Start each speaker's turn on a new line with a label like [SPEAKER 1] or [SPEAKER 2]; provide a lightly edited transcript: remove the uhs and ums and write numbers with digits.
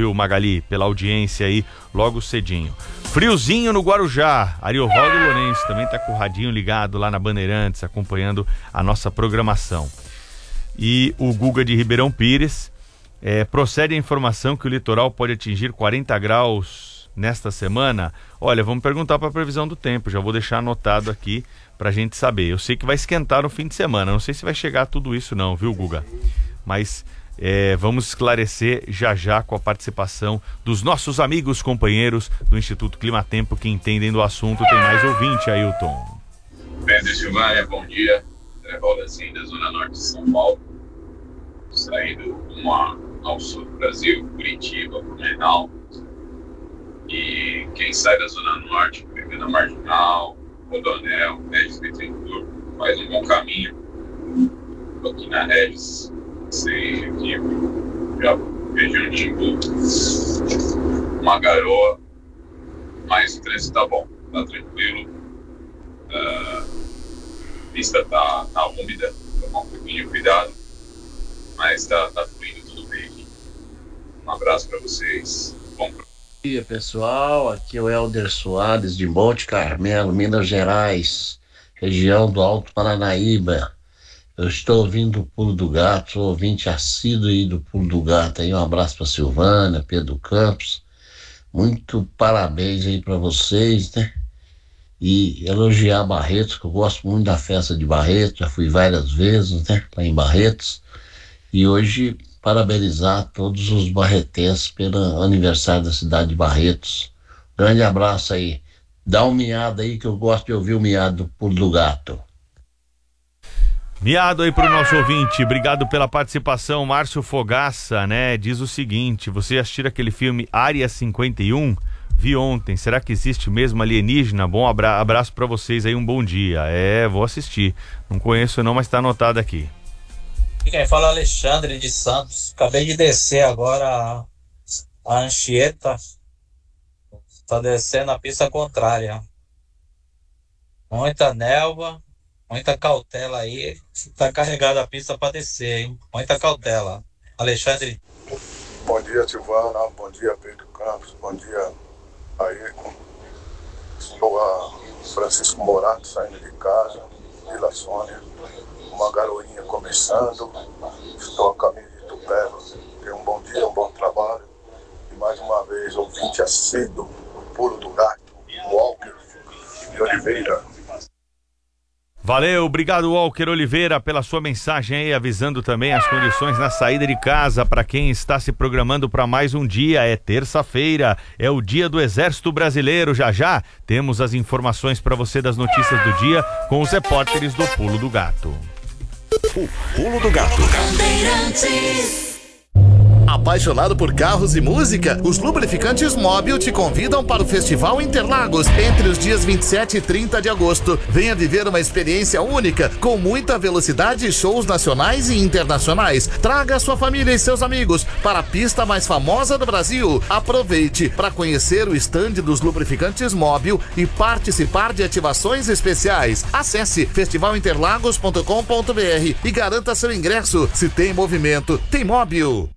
[SPEAKER 1] viu, Magali, pela audiência aí logo cedinho. Friozinho no Guarujá. Ariovaldo Lourenço também tá com o radinho ligado lá na Bandeirantes, acompanhando a nossa programação. E o Guga de Ribeirão Pires, procede a informação que o litoral pode atingir 40 graus nesta semana. Olha, vamos perguntar para a previsão do tempo, já vou deixar anotado aqui pra gente saber. Eu sei que vai esquentar no fim de semana, não sei se vai chegar a tudo isso não, viu, Guga? Mas vamos esclarecer já com a participação dos nossos amigos companheiros do Instituto Climatempo que entendem do assunto. Tem mais ouvinte, Ailton.
[SPEAKER 2] Pedro Silvânia, bom dia. Valdacinho da Zona Norte de São Paulo, saindo ao sul do Brasil, Curitiba, Blumenau. E quem sai da Zona Norte, pegando a Marginal, Rodonel, Regis Bittencourt, faz um bom caminho. Aqui na Regis, sei aqui, já vejo um Timbu, uma garoa, mas o trânsito tá bom, tá tranquilo. A pista tá úmida, tomar um pouquinho de cuidado, mas tá fluindo tudo bem aqui. Um abraço para vocês. Bom
[SPEAKER 3] dia, pessoal, aqui é o Helder Soares de Monte Carmelo, Minas Gerais, região do Alto Paranaíba. Eu estou ouvindo o Pulo do Gato, sou ouvinte assíduo aí do Pulo do Gato. Aí um abraço para Silvânia, Pedro Campos, muito parabéns aí para vocês, né? E elogiar Barretos, que eu gosto muito da festa de Barretos, já fui várias vezes, né, lá em Barretos. E hoje parabenizar todos os barretenses pelo aniversário da cidade de Barretos. Grande abraço aí. Dá um miado aí que eu gosto de ouvir o miado do Pulo do Gato.
[SPEAKER 1] Miado aí pro nosso ouvinte, obrigado pela participação. Márcio Fogaça, né, diz o seguinte: você assistiu aquele filme Área 51? Vi ontem, será que existe mesmo alienígena? Bom abraço pra vocês aí, um bom dia. Vou assistir, não conheço não, mas tá anotado aqui.
[SPEAKER 4] Quem fala é Alexandre de Santos. Acabei de descer agora a Anchieta. Tá descendo a pista contrária. Muita névoa, muita cautela aí. Tá carregada a pista para descer, hein? Muita cautela. Alexandre.
[SPEAKER 5] Bom dia, Silvana. Bom dia, Pedro Campos. Bom dia, Ayrton. Sou a Francisco Morato, saindo de casa, Vila Sônia. Uma garoinha começando, estou a caminho de Itupeva. Tenha um bom dia, um bom trabalho. E mais uma vez, ouvinte assíduo, Pulo do Gato, Walker de Oliveira.
[SPEAKER 1] Valeu, obrigado Walker Oliveira pela sua mensagem aí, avisando também as condições na saída de casa para quem está se programando para mais um dia. É terça-feira, é o dia do Exército Brasileiro. Já temos as informações para você das notícias do dia com os repórteres do Pulo do Gato.
[SPEAKER 6] O Pulo do Gato. Apaixonado por carros e música? Os Lubrificantes Móbil te convidam para o Festival Interlagos entre os dias 27 e 30 de agosto. Venha viver uma experiência única, com muita velocidade e shows nacionais e internacionais. Traga sua família e seus amigos para a pista mais famosa do Brasil. Aproveite para conhecer o estande dos Lubrificantes Móbil e participar de ativações especiais. Acesse festivalinterlagos.com.br e garanta seu ingresso. Se tem movimento, tem Móbil.